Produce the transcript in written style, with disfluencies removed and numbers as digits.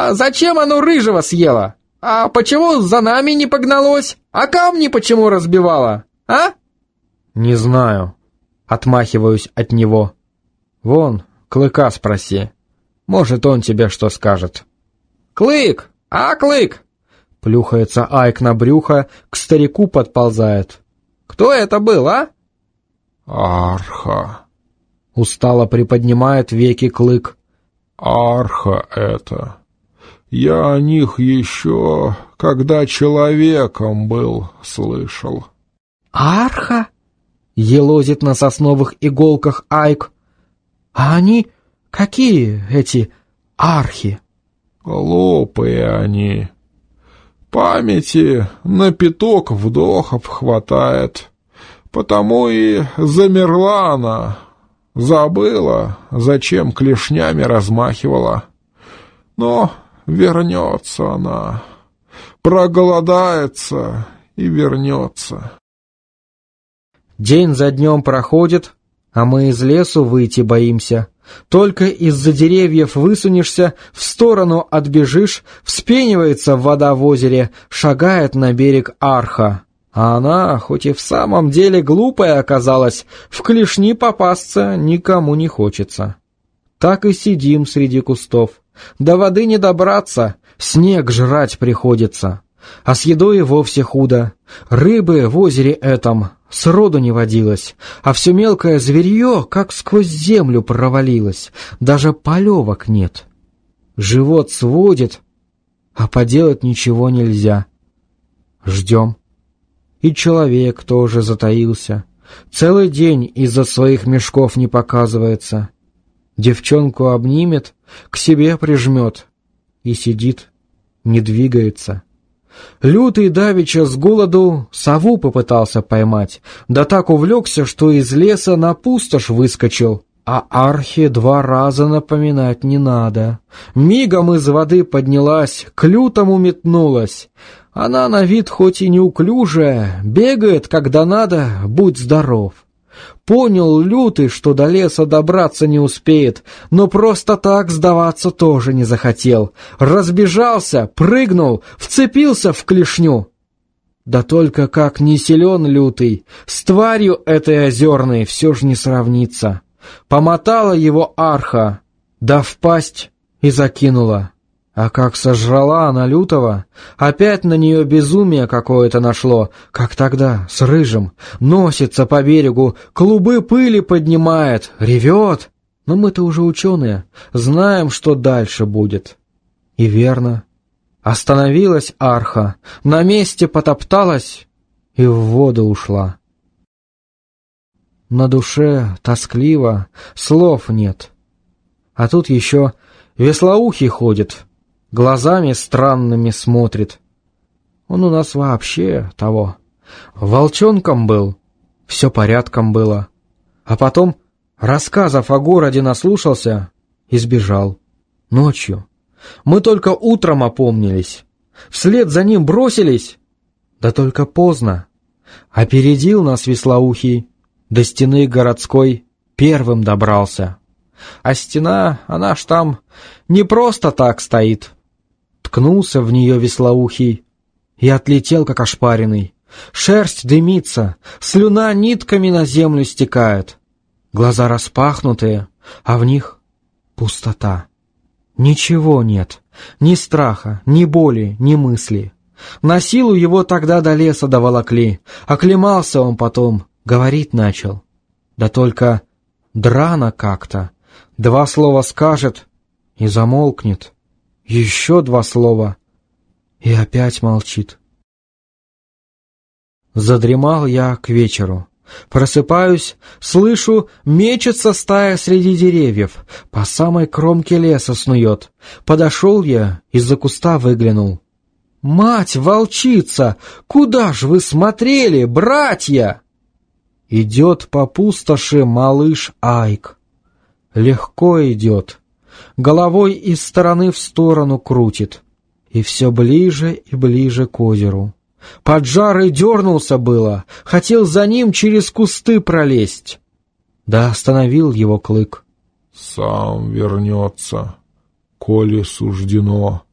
А зачем оно рыжего съело? А почему за нами не погналось? А камни почему разбивало? А? Не знаю. Отмахиваюсь от него. Вон, Клыка спроси. Может, он тебе что скажет. Клык! А, Клык! Плюхается Айк на брюхо, к старику подползает. Кто это был, а? Арха. Устало приподнимает веки Клык. Арха это. Я о них еще, когда человеком был, слышал. Арха? Елозит на сосновых иголках Айк. А они какие, эти архи? Глупые они. Памяти на пяток вдохов хватает. Потому и замерла она. Забыла, зачем клешнями размахивала. Но вернется она. Проголодается и вернется. День за днем проходит, а мы из лесу выйти боимся. Только из-за деревьев высунешься, в сторону отбежишь, вспенивается вода в озере, шагает на берег Арха. А она, хоть и в самом деле глупая оказалась, в клешни попасться никому не хочется. Так и сидим среди кустов. До воды не добраться, снег жрать приходится. А с едой и вовсе худо. Рыбы в озере этом сроду не водилось, а все мелкое зверье как сквозь землю провалилось, даже полевок нет. Живот сводит, а поделать ничего нельзя. Ждем. И человек тоже затаился. Целый день из-за своих мешков не показывается. Девчонку обнимет, к себе прижмет и сидит, не двигается. Лютый давеча с голоду сову попытался поймать, да так увлекся, что из леса на пустошь выскочил. А Архе 2 раза напоминать не надо. Мигом из воды поднялась, к Лютому метнулась. Она на вид хоть и неуклюжая, бегает, когда надо, будь здоров. Понял Лютый, что до леса добраться не успеет, но просто так сдаваться тоже не захотел. Разбежался, прыгнул, вцепился в клешню. Да только как не силен Лютый, с тварью этой озерной все ж не сравнится. Помотала его Арха, да в пасть и закинула. А как сожрала она Лютого, опять на нее безумие какое-то нашло, как тогда, с Рыжим. Носится по берегу, клубы пыли поднимает, ревет. Но мы-то уже ученые, знаем, что дальше будет. И верно. Остановилась Арха, на месте потопталась и в воду ушла. На душе тоскливо, слов нет. А тут еще Веслоухий ходит, глазами странными смотрит. Он у нас вообще того. Волчонком был, все порядком было. А потом рассказов о городе наслушался и сбежал. Ночью. Мы только утром опомнились. Вслед за ним бросились. Да только поздно. Опередил нас Веслоухий. До стены городской первым добрался. А стена, она ж там не просто так стоит. Ткнулся в нее Веслоухий и отлетел, как ошпаренный. Шерсть дымится, слюна нитками на землю стекает. Глаза распахнутые, а в них пустота. Ничего нет, ни страха, ни боли, ни мысли. На силу его тогда до леса доволокли. Оклемался он потом, говорить начал. Да только драно как-то. 2 слова скажет и замолкнет. Еще 2 слова и опять молчит. Задремал я к вечеру. Просыпаюсь, слышу, мечется стая среди деревьев, по самой кромке леса снует. Подошел я, из-за куста выглянул. «Мать, волчица, куда ж вы смотрели, братья?» Идет по пустоши малыш Айк. Легко идет, головой из стороны в сторону крутит, и все ближе и ближе к озеру. Поджарый дернулся было, хотел за ним через кусты пролезть. Да остановил его Клык. «Сам вернется, коли суждено.